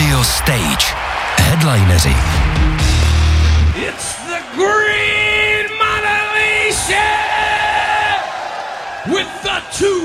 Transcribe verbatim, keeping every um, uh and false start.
Radio Stage. Headlineři. It's the Green Monolith with the two